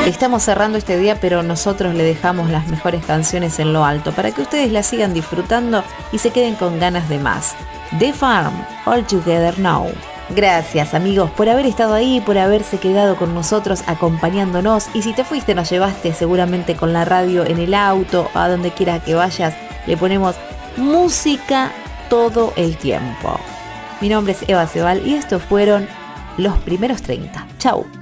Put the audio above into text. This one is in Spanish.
Estamos cerrando este día, pero nosotros le dejamos las mejores canciones en lo alto para que ustedes las sigan disfrutando y se queden con ganas de más. The Farm, All Together Now. Gracias amigos por haber estado ahí, por haberse quedado con nosotros acompañándonos, y si te fuiste nos llevaste seguramente con la radio en el auto, a donde quiera que vayas, le ponemos música todo el tiempo. Mi nombre es Eva Cebal y estos fueron los primeros 30. Chau.